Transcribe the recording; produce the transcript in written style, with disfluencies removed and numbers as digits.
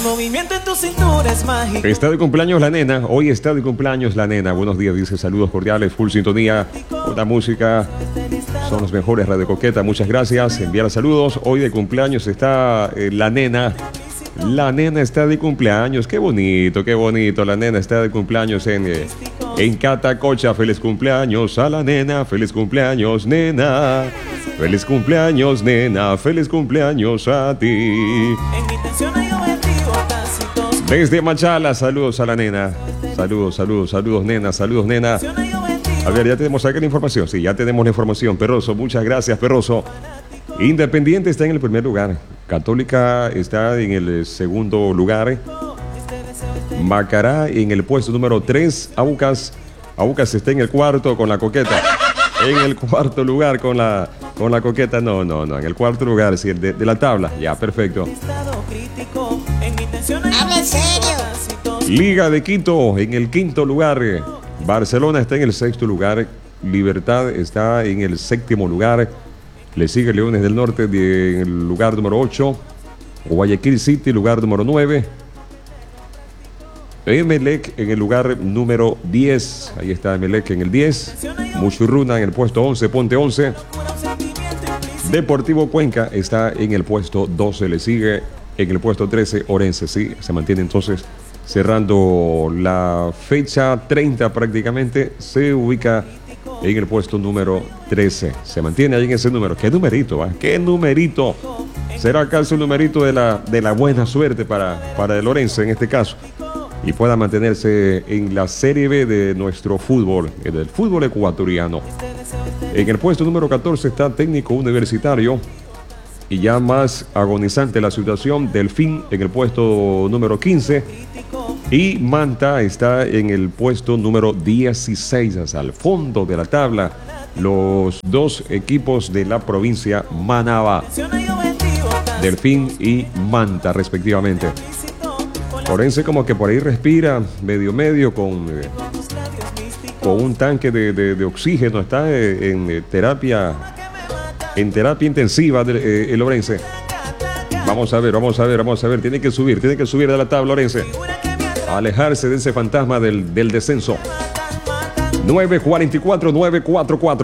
Movimiento en tu cintura es mágico. Está de cumpleaños la nena. Hoy está de cumpleaños la nena. Buenos días, dice. Saludos cordiales, full sintonía. Una música. Son los mejores, Radio Coqueta. Muchas gracias. Enviar saludos. Hoy de cumpleaños está la nena. La nena está de cumpleaños. Qué bonito, qué bonito. La nena está de cumpleaños en Catacocha. Feliz cumpleaños a la nena. Feliz cumpleaños, nena. Feliz cumpleaños, nena. Feliz cumpleaños a ti. En mi intención hay objetivo tácito. Desde Machala, saludos a la nena. Saludos, nena. Saludos, nena. A ver, ya tenemos acá la información. Sí, ya tenemos la información. Perroso, muchas gracias, Perroso. Independiente está en el primer lugar. Católica está en el segundo lugar. Macará en el puesto número 3. Aucas está en el cuarto con la Coqueta. En el cuarto lugar con la Coqueta. No. En el cuarto lugar, sí, de la tabla. Ya, perfecto. Habla en serio. Liga de Quito en el quinto lugar. Barcelona está en el sexto lugar. Libertad está en el séptimo lugar. Le sigue Leones del Norte en el lugar número 8. Guayaquil City, lugar número 9. Emelec en el lugar número 10. Ahí está Emelec en el 10. Muchurruna en el puesto 11, Ponte 11. Deportivo Cuenca está en el puesto 12. Le sigue en el puesto 13 Orense. Sí, se mantiene entonces cerrando la fecha 30 prácticamente. Se ubica en el puesto número 13. Se mantiene ahí en ese número. ¿Qué numerito? ¿Va? ¿Qué numerito? ¿Será acaso el numerito de la buena suerte para el Orense en este caso? Y pueda mantenerse en la Serie B de nuestro fútbol, del fútbol ecuatoriano. En el puesto número 14 está Técnico Universitario. Y ya más agonizante la situación, Delfín en el puesto número 15. Y Manta está en el puesto número 16, hasta el fondo de la tabla. Los dos equipos de la provincia Manabí, Delfín y Manta, respectivamente. Orense como que por ahí respira medio con un tanque de oxígeno. Está en terapia intensiva el Orense. Vamos a ver. Tiene que subir de la tabla Orense. Alejarse de ese fantasma del descenso. 944.